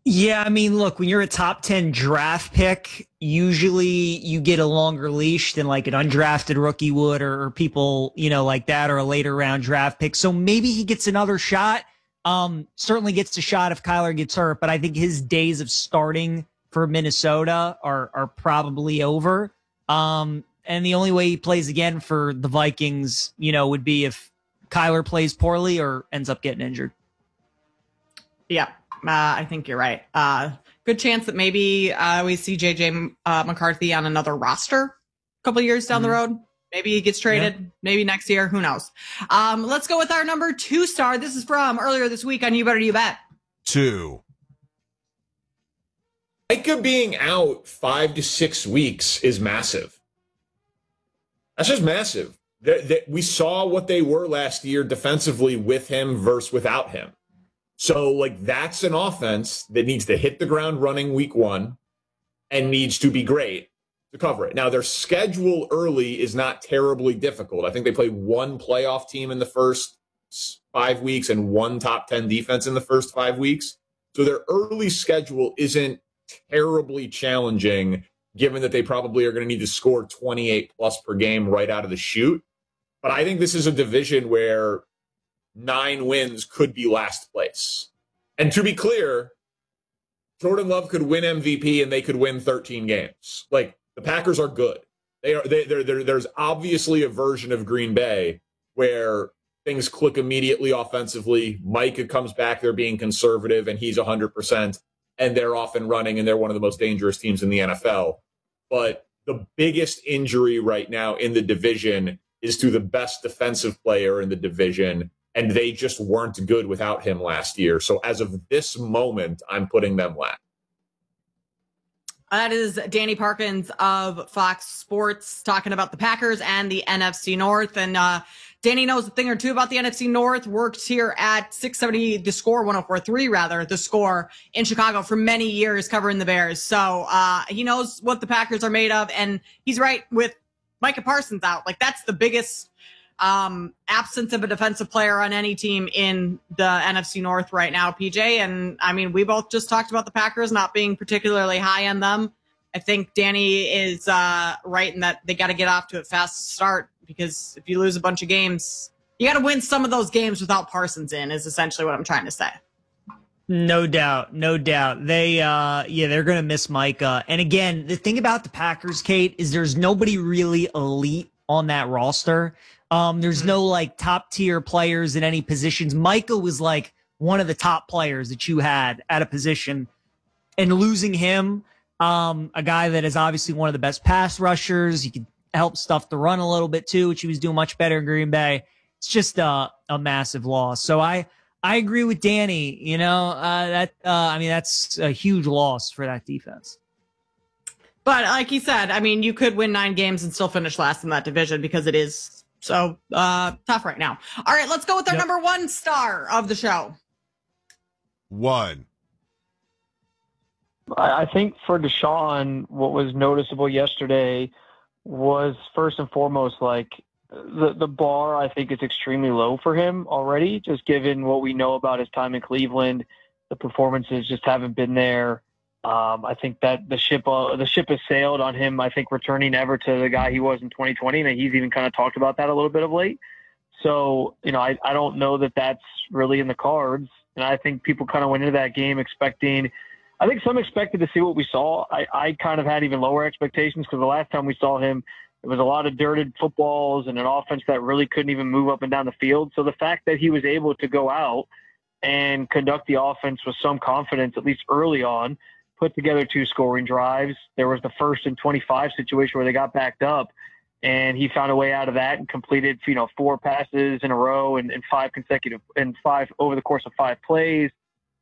Yeah, I mean, look, when you're a top 10 draft pick, usually you get a longer leash than like an undrafted rookie would or people, like that or a later round draft pick. So maybe he gets another shot. Certainly gets a shot if Kyler gets hurt, but I think his days of starting for Minnesota are probably over. And the only way he plays again for the Vikings, would be if Kyler plays poorly or ends up getting injured. Yeah, I think you're right. Good chance that maybe we see JJ McCarthy on another roster a couple years down the road. Maybe he gets traded, maybe next year. Who knows? Let's go with our number 2 star. This is from earlier this week on You Better You Bet. 2. Micah being out 5 to 6 weeks is massive. That's just massive. We saw what they were last year defensively with him versus without him. So, that's an offense that needs to hit the ground running week 1 and needs to be great to cover it. Now, their schedule early is not terribly difficult. I think they play one playoff team in the first 5 weeks and one top 10 defense in the first 5 weeks. So their early schedule isn't terribly challenging, given that they probably are going to need to score 28 plus per game right out of the chute. But I think this is a division where 9 wins could be last place. And to be clear, Jordan Love could win MVP and they could win 13 games. The Packers are good. There's obviously a version of Green Bay where things click immediately offensively. Micah comes back, they're being conservative, and he's 100%, and they're off and running, and they're one of the most dangerous teams in the NFL. But the biggest injury right now in the division is to the best defensive player in the division, and they just weren't good without him last year. So as of this moment, I'm putting them last. That is Danny Parkins of Fox Sports talking about the Packers and the NFC North. And Danny knows a thing or two about the NFC North, worked here at 670 The Score, 104.3 rather, The Score in Chicago for many years covering the Bears. So he knows what the Packers are made of. And he's right with Micah Parsons out. That's the biggest absence of a defensive player on any team in the NFC North right now, PJ. And I mean, we both just talked about the Packers not being particularly high on them. I think Danny is right in that they got to get off to a fast start, because if you lose a bunch of games, you got to win some of those games without Parsons in, is essentially what I'm trying to say. No doubt. They're going to miss Micah. And again, the thing about the Packers, Kate, is there's nobody really elite on that roster. There's no top tier players in any positions. Micah was one of the top players that you had at a position, and losing him, a guy that is obviously one of the best pass rushers. He could help stuff the run a little bit too, which he was doing much better in Green Bay. It's just a massive loss. So I agree with Danny. That's a huge loss for that defense. But like he said, I mean, you could win 9 games and still finish last in that division because it is so tough right now. All right, let's go with our number 1 star of the show. 1. I think for Deshaun, what was noticeable yesterday was first and foremost, the bar, I think, is extremely low for him already, just given what we know about his time in Cleveland. The performances just haven't been there. I think that the ship has sailed on him, I think, returning ever to the guy he was in 2020. And he's even kind of talked about that a little bit of late. So, I don't know that that's really in the cards. And I think people kind of went into that game expecting, I think some expected to see what we saw. I kind of had even lower expectations, because the last time we saw him, it was a lot of dirted footballs and an offense that really couldn't even move up and down the field. So the fact that he was able to go out and conduct the offense with some confidence, at least early on, put together 2 scoring drives. There was the 1st and 25 situation where they got backed up, and he found a way out of that and completed, 4 passes in a row and 5 over the course of 5 plays.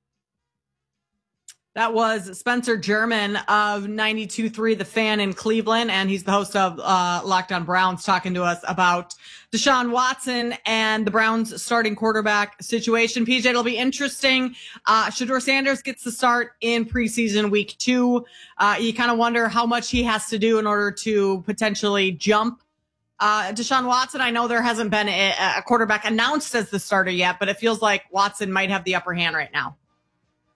That was Spencer German of 92.3 The Fan in Cleveland, and he's the host of Locked On Browns, talking to us about Deshaun Watson and the Browns starting quarterback situation. PJ, it'll be interesting. Shedeur Sanders gets the start in preseason week 2. You kind of wonder how much he has to do in order to potentially jump Deshaun Watson. I know there hasn't been a quarterback announced as the starter yet, but it feels like Watson might have the upper hand right now.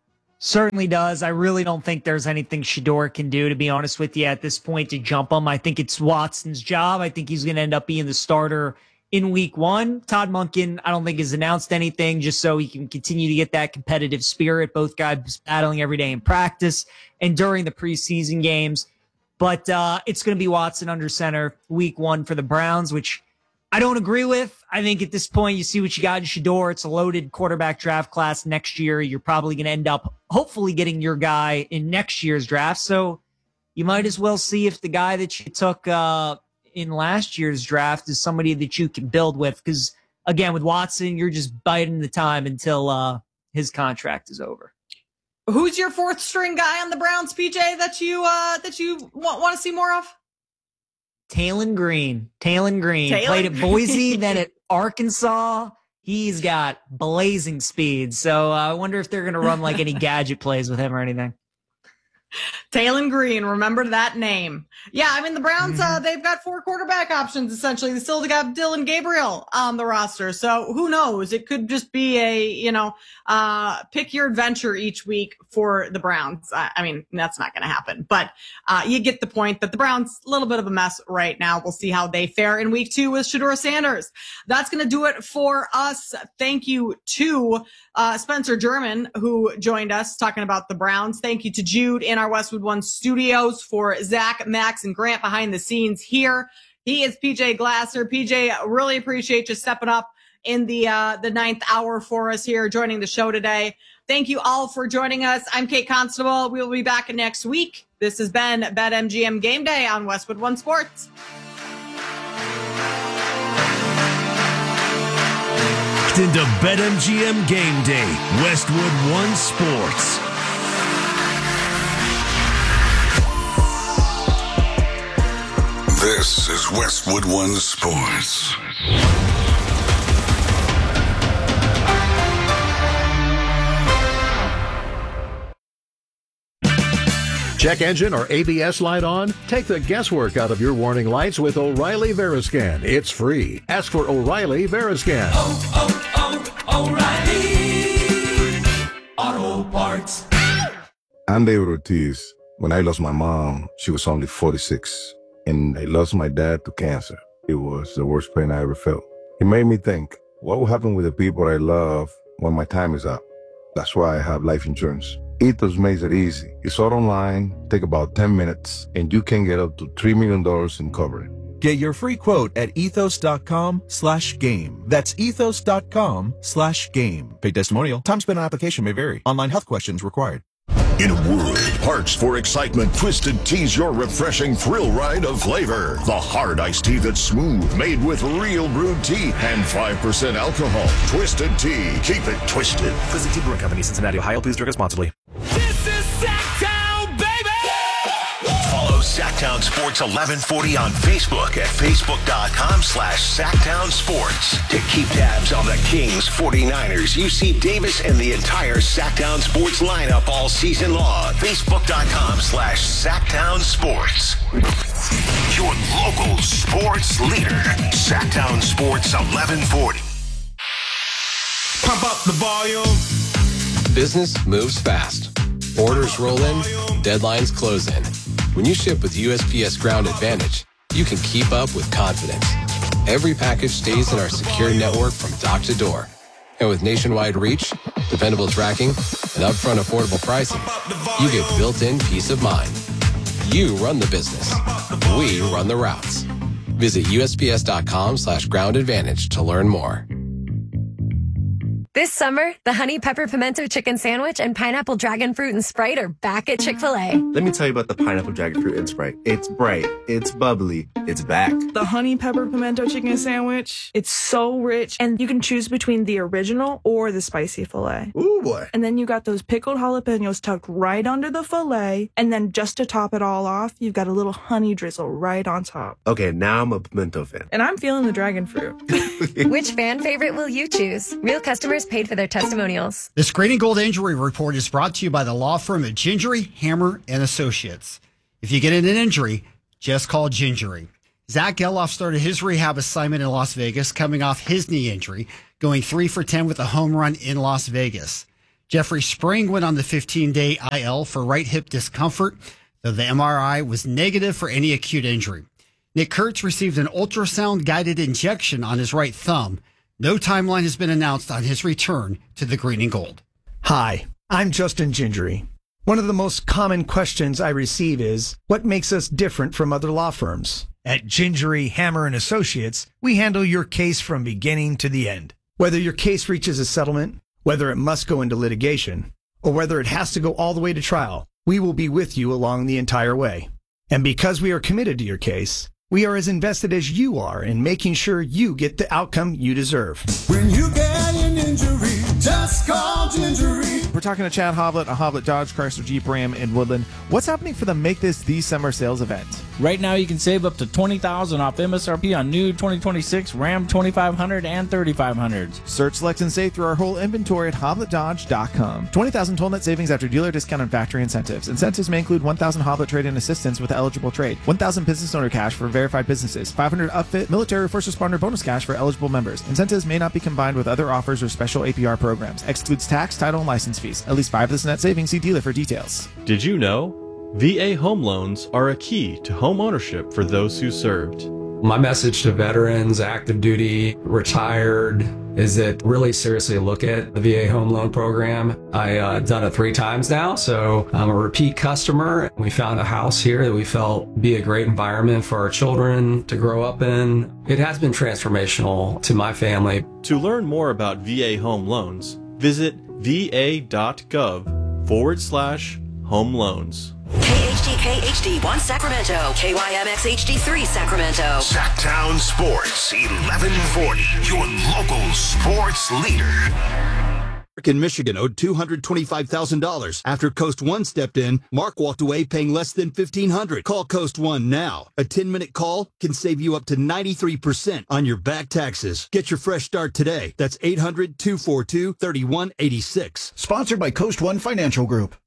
Certainly does. I really don't think there's anything Shedeur can do, to be honest with you, at this point to jump him. I think it's Watson's job. I think he's going to end up being the starter in week 1. Todd Monken, I don't think has announced anything, just so he can continue to get that competitive spirit. Both guys battling every day in practice and during the preseason games. But it's going to be Watson under center week 1 for the Browns, which I don't agree with. I think at this point, you see what you got in Shedeur. It's a loaded quarterback draft class next year. You're probably going to end up hopefully getting your guy in next year's draft. So you might as well see if the guy that you took in last year's draft is somebody that you can build with. Because, again, with Watson, you're just biding the time until his contract is over. Who's your 4th string guy on the Browns, PJ, that you want to see more of? Talon Green. Played at Boise, then at Arkansas. He's got blazing speed. So I wonder if they're going to run like any gadget plays with him or anything. Talon Green, remember that name. Yeah, I mean, the Browns, they've got 4 quarterback options, essentially. They still got Dylan Gabriel on the roster. So who knows? It could just be a, pick your adventure each week for the Browns. I mean, that's not going to happen. But you get the point that the Browns, a little bit of a mess right now. We'll see how they fare in week 2 with Shedeur Sanders. That's going to do it for us. Thank you to Spencer German, who joined us talking about the Browns. Thank you to Jude in our Westwood One studios, for Zach, Max, and Grant behind the scenes here. He is PJ Glasser. PJ, really appreciate you stepping up in the 9th hour for us here, joining the show today. Thank you all for joining us. I'm Kate Constable. We'll be back next week. This has been BetMGM Game Day on Westwood One Sports. Into BetMGM Game Day, Westwood One Sports. This is Westwood One Sports. Check engine or ABS light on? Take the guesswork out of your warning lights with O'Reilly Veriscan. It's free. Ask for O'Reilly Veriscan. O'Reilly Auto Parts. I'm David Ortiz. When I lost my mom, she was only 46. And I lost my dad to cancer. It was the worst pain I ever felt. It made me think, what will happen with the people I love when my time is up? That's why I have life insurance. Ethos makes it easy. It's all online, take about 10 minutes, and you can get up to $3 million in coverage. Get your free quote at ethos.com/game. That's ethos.com/game. Paid testimonial. Time spent on application may vary. Online health questions required. In a world parched for excitement, Twisted Tea's your refreshing thrill ride of flavor. The hard iced tea that's smooth, made with real brewed tea and 5% alcohol. Twisted Tea. Keep it twisted. Twisted Tea Brewing Company, Cincinnati, Ohio. Please drink responsibly. This is Sacktown, baby! Follow Sacktown Sports 1140 on Facebook at facebook.com/SacktownSports. To keep tabs on the Kings, 49ers, UC Davis, and the entire Sacktown Sports lineup all season long. Facebook.com/SacktownSports. Your local sports leader. Sacktown Sports 1140. Pump up the volume. Business moves fast. Orders roll in, deadlines close in. When you ship with USPS Ground Advantage, you can keep up with confidence. Every package stays in our secure network from dock to door. And with nationwide reach, dependable tracking, and upfront affordable pricing, you get built-in peace of mind. You run the business. We run the routes. Visit USPS.com/Ground Advantage to learn more. This summer, the Honey Pepper Pimento Chicken Sandwich and Pineapple Dragon Fruit and Sprite are back at Chick-fil-A. Let me tell you about the Pineapple Dragon Fruit and Sprite. It's bright, it's bubbly, it's back. The Honey Pepper Pimento Chicken Sandwich, it's so rich, and you can choose between the original or the spicy filet. Ooh, boy. And then you got those pickled jalapenos tucked right under the filet, and then just to top it all off, you've got a little honey drizzle right on top. Okay, now I'm a pimento fan. And I'm feeling the dragon fruit. Which fan favorite will you choose? Real customers paid for their testimonials. This Green and Gold Injury Report is brought to you by the law firm of Gingery, Hammer, and Associates. If you get in an injury, just call Gingery. Zach Geloff started his rehab assignment in Las Vegas, coming off his knee injury, going 3 for 10 with a home run in Las Vegas. Jeffrey Spring went on the 15-day IL for right hip discomfort, though the MRI was negative for any acute injury. Nick Kurtz received an ultrasound-guided injection on his right thumb. No timeline has been announced on his return to the green and gold. Hi, I'm Justin Gingery. One of the most common questions I receive is, what makes us different from other law firms? At Gingery, Hammer & Associates, we handle your case from beginning to the end. Whether your case reaches a settlement, whether it must go into litigation, or whether it has to go all the way to trial, we will be with you along the entire way. And because we are committed to your case, we are as invested as you are in making sure you get the outcome you deserve. When you get an injury, just call Gingery. We're talking to Chad Hoblet, a Hoblet Dodge Chrysler Jeep Ram in Woodland. What's happening for the Make This the Summer sales event? Right now, you can save up to $20,000 off MSRP on new 2026 Ram 2500 and 3500s. Search, select, and save through our whole inventory at HobletDodge.com. 20,000 total net savings after dealer discount and factory incentives. Incentives may include 1,000 Hoblet trade-in assistance with eligible trade, 1,000 business owner cash for verified businesses, 500 upfit military first responder bonus cash for eligible members. Incentives may not be combined with other offers or special APR programs. Excludes tax, title, and license fees. At least 5 of this net savings. See dealer for details. Did you know? VA home loans are a key to home ownership for those who served. My message to veterans, active duty, retired, is that really seriously look at the VA home loan program. I've done it 3 times now, so I'm a repeat customer. We found a house here that we felt would be a great environment for our children to grow up in. It has been transformational to my family. To learn more about VA home loans, visit va.gov/home loans. KHD1 Sacramento, KYMX HD3 Sacramento. Sacktown Sports 1140, your local sports leader. In Michigan owed $225,000. After Coast One stepped in, Mark walked away paying less than $1,500. Call Coast One now. A 10-minute call can save you up to 93% on your back taxes. Get your fresh start today. That's 800-242-3186. Sponsored by Coast One Financial Group.